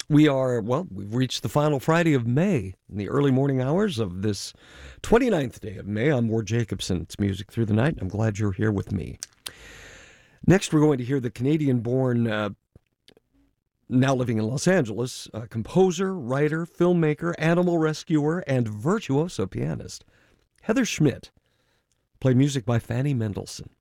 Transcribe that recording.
We've reached the final Friday of May in the early morning hours of this 29th day of May. I'm Ward Jacobson. It's Music Through the Night. I'm glad you're here with me. Next, we're going to hear the Canadian-born, now living in Los Angeles, composer, writer, filmmaker, animal rescuer, and virtuoso pianist, Heather Schmidt. Play music by Fanny Mendelssohn.